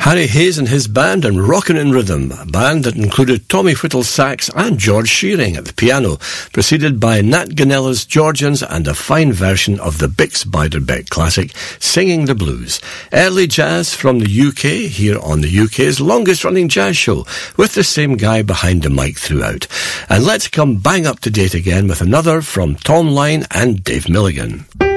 Harry Hayes and his band and Rockin' in Rhythm, a band that included Tommy Whittle sax and George Shearing at the piano, preceded by Nat Ganella's Georgians and a fine version of the Bix Beiderbecke classic, Singing the Blues. Early jazz from the UK, here on the UK's longest-running jazz show, with the same guy behind the mic throughout. And let's come bang up to date again with another from Tom Lyne and Dave Milligan.